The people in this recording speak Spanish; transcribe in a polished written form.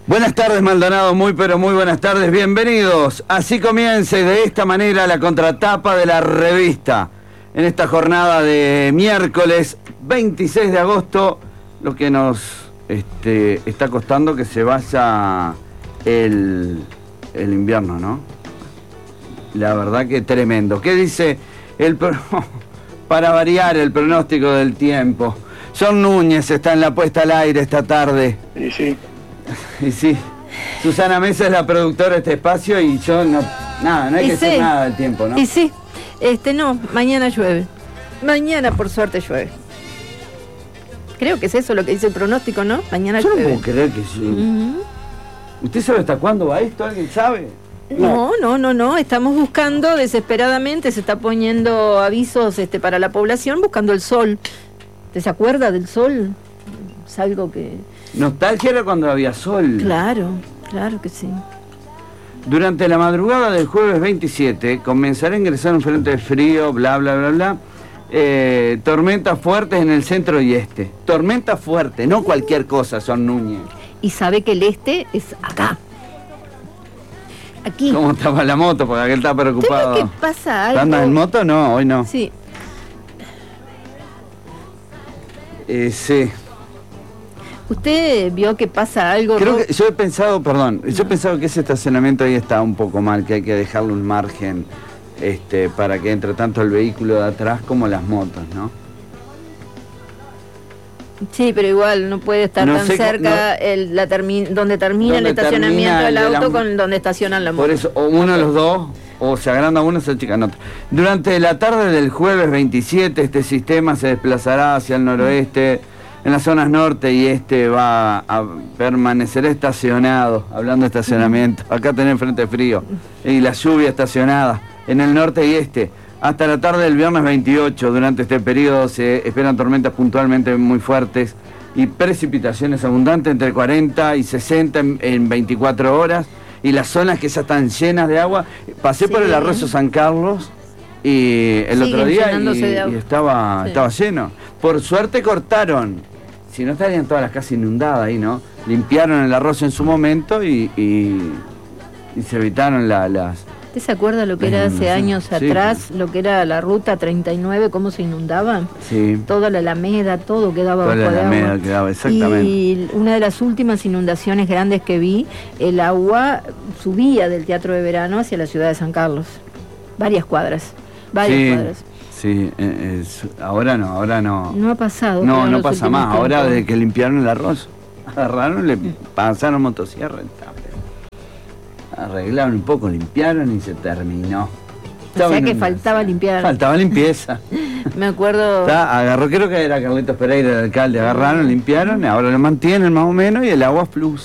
Buenas tardes, Maldonado, muy pero muy buenas tardes, bienvenidos. Así comienza de esta manera la contratapa de la revista. En esta jornada de miércoles 26 de agosto, lo que nos está costando que se vaya el invierno, ¿no? La verdad que tremendo. ¿Qué dice para variar el pronóstico del tiempo? John Núñez está en la puesta al aire esta tarde. Y sí. Y sí, Susana Mesa es la productora de este espacio y yo no hay que hacer nada del tiempo, ¿no? Y sí, no, mañana llueve. Mañana por suerte llueve. Creo que es eso lo que dice el pronóstico, ¿no? Mañana llueve. Yo no puedo creer que sí. ¿Usted sabe hasta cuándo va esto? ¿Alguien sabe? No, estamos buscando desesperadamente, se está poniendo avisos para la población buscando el sol. ¿Usted se acuerda del sol? Es algo que... Nostalgia era cuando había sol. Claro que sí. Durante la madrugada del jueves 27 comenzará a ingresar un frente de frío, bla, bla, bla, bla. Tormentas fuertes en el centro y este. Tormenta fuerte, no cualquier cosa, Son Núñez. Y sabe que el este es acá. Aquí. ¿Cómo estaba la moto? Porque aquel está preocupado. ¿Qué pasa algo? ¿Andas en moto? No, hoy no. Sí. Sí. ¿Usted vio que pasa algo? Creo que yo he pensado que ese estacionamiento ahí está un poco mal, que hay que dejarle un margen para que entre tanto el vehículo de atrás como las motos, ¿no? Sí, pero igual no puede estar tan cerca donde termina el estacionamiento del auto con donde estacionan la moto. Por eso, o uno de los dos, o se agranda uno o se achican otro. Durante la tarde del jueves 27 este sistema se desplazará hacia el noroeste. En las zonas norte y este va a permanecer estacionado, hablando de estacionamiento. Acá tenés frente frío y la lluvia estacionada en el norte y este. Hasta la tarde del viernes 28, durante este periodo se esperan tormentas puntualmente muy fuertes y precipitaciones abundantes entre 40 y 60 en 24 horas. Y las zonas que ya están llenas de agua. Pasé por el Arroyo San Carlos y el otro día y estaba lleno. Por suerte cortaron. Si no estarían todas las casas inundadas ahí, ¿no? Limpiaron el arroyo en su momento y se evitaron las... ¿Usted se acuerda lo que era hace años atrás, lo que era la ruta 39, cómo se inundaba? Sí. Toda la Alameda, todo quedaba bajo de agua. Toda la Alameda quedaba, exactamente. Y una de las últimas inundaciones grandes que vi, el agua subía del Teatro de Verano hacia la ciudad de San Carlos. Varias cuadras. Sí, ahora no. No ha pasado. No pasa más. Ahora desde que limpiaron el arroz, agarraron, le pasaron motosierra, arreglaron un poco, limpiaron y se terminó. O sea que faltaba limpiar. Faltaba limpieza. Me acuerdo. Agarró, creo que era Carlitos Pereira el alcalde, agarraron, limpiaron, ahora lo mantienen más o menos y el agua fluye.